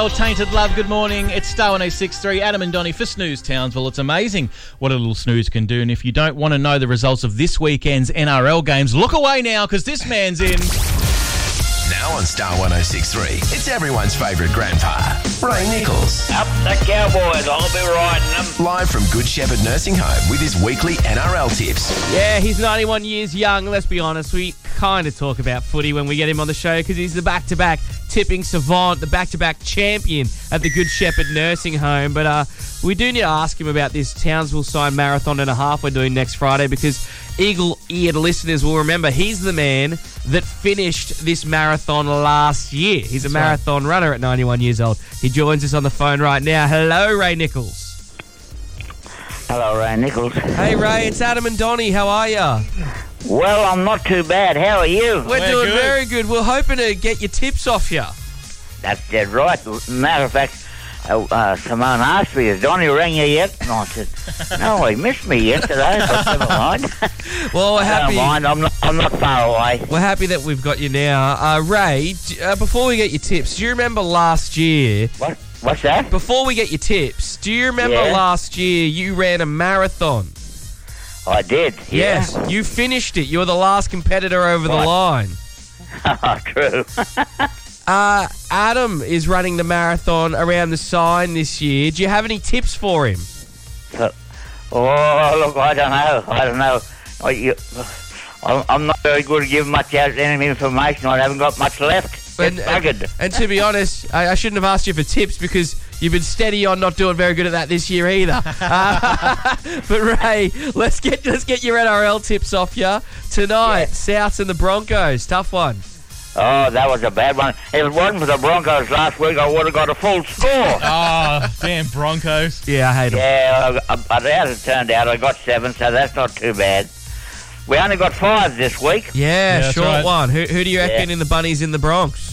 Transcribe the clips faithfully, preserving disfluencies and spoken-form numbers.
Oh, Tainted Love, good morning. It's Star one oh six point three, Adam and Donnie for Snooze Townsville. It's amazing what a little snooze can do. And if you don't want to know the results of this weekend's N R L games, look away now because this man's in. Now on Star one oh six point three, it's everyone's favourite grandpa, Ray Nichols. Up the Cowboys, I'll be riding them. Live from Good Shepherd Nursing Home with his weekly N R L tips. Yeah, he's ninety-one years young. Let's be honest, we kind of talk about footy when we get him on the show because he's the back-to-back tipping savant, the back-to-back champion at the Good Shepherd Nursing Home. But uh, we do need to ask him about this Townsville Sign Marathon and a half we're doing next Friday because eagle-eared listeners will remember he's the man that finished this marathon last year. He's a That's marathon right. runner at ninety-one years old. He joins us on the phone right now. Hello, Ray Nichols. Hello, Ray Nichols. Hey, Ray, it's Adam and Donnie. How are you? Well, I'm not too bad. How are you? We're, We're doing good. very good. We're hoping to get your tips off you. That's dead right. Matter of fact, uh, uh, Simone asked me, has Donnie rang you yet? And I said, no, he missed me yesterday, but never mind. Well, we're happy. Don't mind. I'm not, I'm not far away. We're happy that we've got you now. Uh, Ray, uh, before we get your tips, do you remember last year... What? What's that? Before we get your tips, do you remember yeah. last year you ran a marathon? I did, yeah. Yes, you finished it. You were the last competitor over what? the line. Oh, true. uh, Adam is running the marathon around the sign this year. Do you have any tips for him? So, oh, look, I don't know. I don't know. I, you, I'm not very good at giving much out any information. I haven't got much left. And, and, and to be honest, I, I shouldn't have asked you for tips because you've been steady on not doing very good at that this year either. uh, but Ray, let's get let's get your N R L tips off you tonight. Yeah. Souths and the Broncos, tough one. Oh, that was a bad one. If it wasn't for the Broncos last week, I would have got a full score. Oh, damn Broncos. Yeah, I hate them. Yeah, but as it turned out, I got seven, so that's not too bad. We only got five this week. Yeah, yeah short right. one. Who, who do you reckon yeah. in the Bunnies in the Bronx?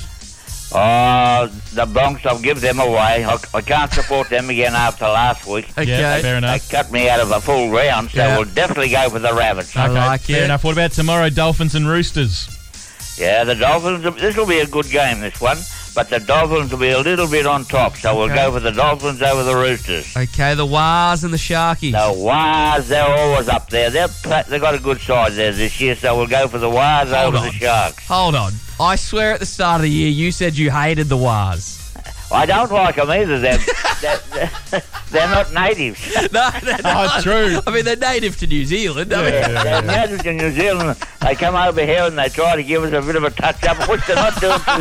Oh, the Bronx, I'll give them away. I, I can't support them again after last week. Okay. Yeah, fair enough. They cut me out of a full round, so yeah. we'll definitely go for the Rabbits. I okay, like fair it. enough. What about tomorrow, Dolphins and Roosters? Yeah, the Dolphins, this will be a good game, this one. But the Dolphins will be a little bit on top, so we'll okay. go for the Dolphins over the Roosters. Okay, the Wars and the Sharkies. The Wars, they're always up there. They're, they've got a good side there this year, so we'll go for the Wars Hold over on. the Sharks. Hold on. I swear at the start of the year you said you hated the Wars. I don't like them either. They're, they're, they're not natives. No, they're not. Oh, true. I mean, they're native to New Zealand. I mean, Yeah, yeah, They're native to New Zealand. They come over here and they try to give us a bit of a touch-up, which they're not doing too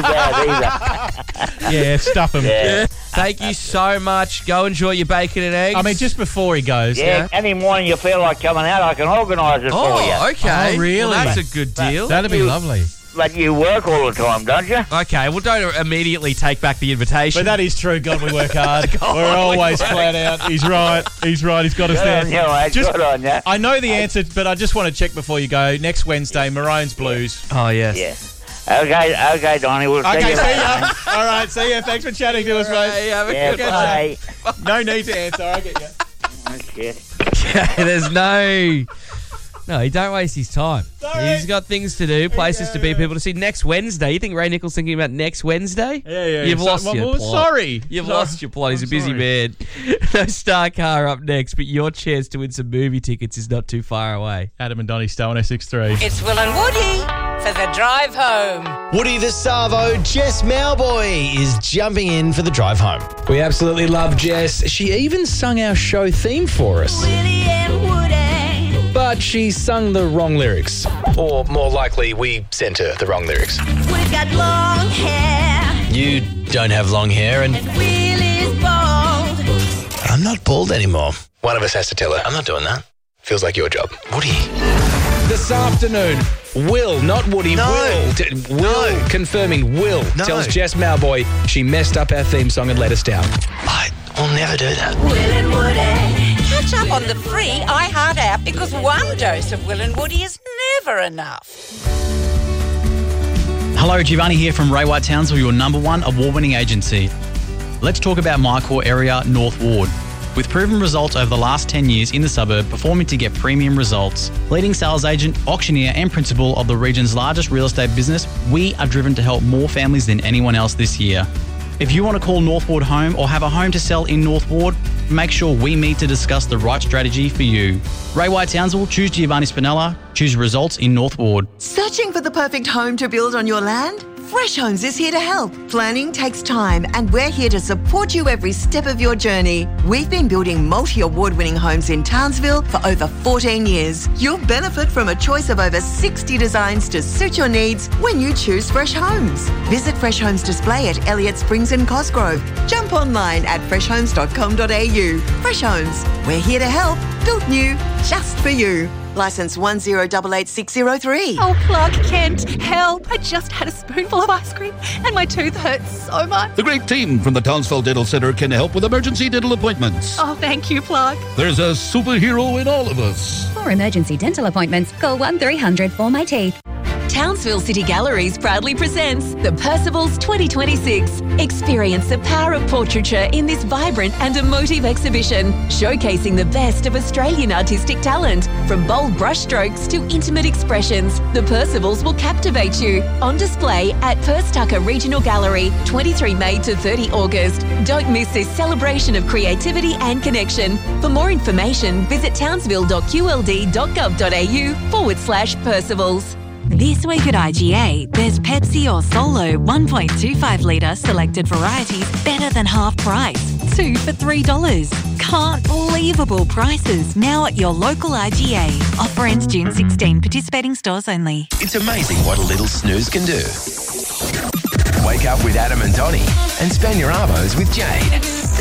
bad either. Yeah, stuff them. Yeah. yeah. Thank you so much. Go enjoy your bacon and eggs. I mean, just before he goes. Yeah, Yeah. any morning you feel like coming out, I can organise it for you. Oh, okay. Oh, really? Well, that's a good deal. That'd be You- lovely. But you work all the time, don't you? Okay, well, don't immediately take back the invitation. But that is true. God, we work hard. God, We're always we work flat out. He's right. He's right. He's got us Good there. on you, mate. Just- Good on you. I know the answer, but I just want to check before you go. Next Wednesday, Maroons Blues. Oh, yes. Yeah. Okay, okay, Donnie. We'll see Okay, you see later. ya. All right, see ya. Thanks for chatting to us, mate. Hey, have a Yeah, good bye. No need to answer. I get you. Okay. Okay, there's no... No, he don't waste his time. Sorry. He's got things to do, places Yeah, to be, yeah. people to see. Next Wednesday, you think Ray Nichols thinking about next Wednesday? Yeah, yeah. You've So- lost well, your well, plot. Sorry. You've Sorry. lost your plot. He's I'm a busy sorry. man. No Star Car up next, but your chance to win some movie tickets is not too far away. Adam and Donnie, Star one oh six point three. It's Will and Woody for the drive home. Woody the Savo, Jess Malboy, is jumping in for the drive home. We absolutely love Jess. She even sung our show theme for us. Willie and Woody. But she sung the wrong lyrics. Or more likely, we sent her the wrong lyrics. We've got long hair. You don't have long hair and Willie's bald. I'm not bald anymore. One of us has to tell her. I'm not doing that. Feels like your job. Woody. This afternoon, Will, not Woody, No. Will. T- Will, No. confirming Will, No. tells Jess Malboy she messed up our theme song and let us down. I will never do that. Will and Woody. Catch up on the free iHeart app because one dose of Will and Woody is never enough. Hello, Giovanni here from Ray White Townsville, your number one award-winning agency. Let's talk about my core area, North Ward. With proven results over the last ten years in the suburb, performing to get premium results. Leading sales agent, auctioneer and principal of the region's largest real estate business, we are driven to help more families than anyone else this year. If you want to call North Ward home or have a home to sell in North Ward, make sure we meet to discuss the right strategy for you. Ray White Townsville, choose Giovanni Spinella, choose results in North Ward. Searching for the perfect home to build on your land? Fresh Homes is here to help. Planning takes time and we're here to support you every step of your journey. We've been building multi-award-winning homes in Townsville for over fourteen years. You'll benefit from a choice of over sixty designs to suit your needs when you choose Fresh Homes. Visit Fresh Homes Display at Elliott Springs and Cosgrove. Jump online at fresh homes dot com dot a u. Fresh Homes, we're here to help. Built new, just for you. Licence one zero eight eight six zero three. Oh, Clark Kent, help. I just had a spoonful of ice cream and my tooth hurts so much. The great team from the Townsville Dental Centre can help with emergency dental appointments. Oh, thank you, Clark. There's a superhero in all of us. For emergency dental appointments, call one three hundred for my teeth. Townsville City Galleries proudly presents the Percivals twenty twenty-six. Experience the power of portraiture in this vibrant and emotive exhibition, showcasing the best of Australian artistic talent. From bold brushstrokes to intimate expressions, the Percivals will captivate you. On display at Perth Tucker Regional Gallery, twenty-three May to thirty August. Don't miss this celebration of creativity and connection. For more information, visit townsville.qld.gov.au forward slash Percivals. This week at I G A, there's Pepsi or Solo one point two five litre selected varieties better than half price. Two for three dollars. Can't believable prices now at your local I G A. Offer ends June sixteenth. Participating stores only. It's amazing what a little snooze can do. Wake up with Adam and Donnie and spend your arvos with Jade.